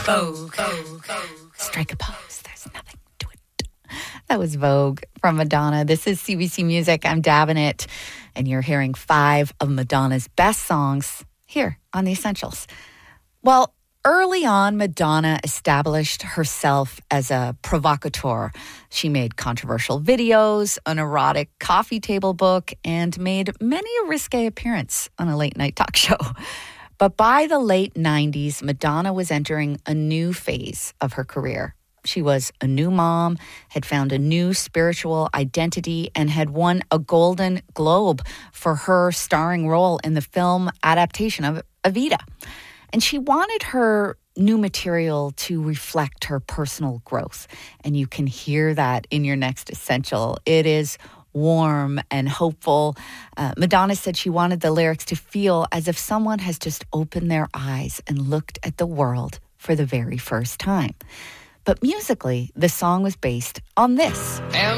Vogue. Strike a pose. There's nothing to it. That was Vogue from Madonna. This is CBC Music. I'm Davenant, and you're hearing 5 of Madonna's best songs here on The Essentials. Well, early on, Madonna established herself as a provocateur. She made controversial videos, an erotic coffee table book, and made many a risque appearance on a late-night talk show. But by the late 90s, Madonna was entering a new phase of her career. She was a new mom, had found a new spiritual identity, and had won a Golden Globe for her starring role in the film adaptation of Evita. And she wanted her new material to reflect her personal growth. And you can hear that in your next essential. It is warm and hopeful. Madonna said she wanted the lyrics to feel as if someone has just opened their eyes and looked at the world for the very first time. But musically, the song was based on this. And